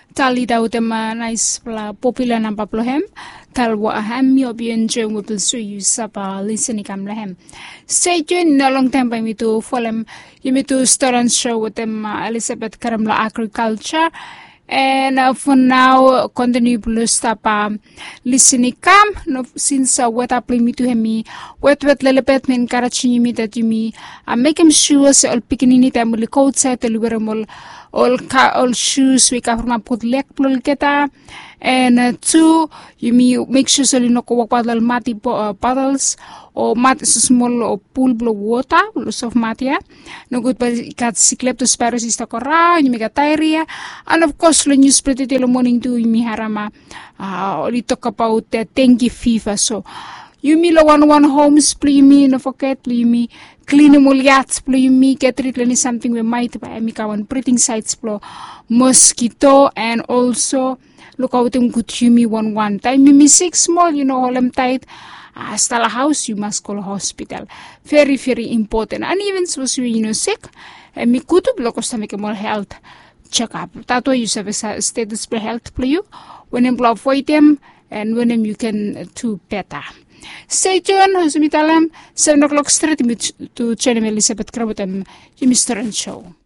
tali daw tema nice pla popular nampa plohem tal wa ham yo bien jeng will so you sapa listening kam lehem stay tuned na long time by me to follow you to start and show with them Elizabeth Karamla agriculture. And for now, continue plus tapa listening kam no since what up me to him wet lelepet men karachi me that you me make him sure so all picking time will coat set the all shoes we cover my put leg plul keta and two you me make sure so you know ko paddle mati paddles or mat small or pool blow water lots of matia no good but got Leptospirosis is takora you make a diarrhea and of course when you spread it in the morning to me harama we talk about the dengue fever so you me lo one homes play me no forget play me clean muliats play me get rid of something we might buy me kawan breathing sites plo mosquito and also look out them good you me one time me sick small you know all them tight hasta la house you must call hospital very important and even suppose you know sick and me kutub locos to make more health check up that way you have a status for health play you when them avoid them and when them you can do better. Stay tuned, Husumitalam, 7 o'clock straight to channel Elizabeth Krabutam, Mr. and Show.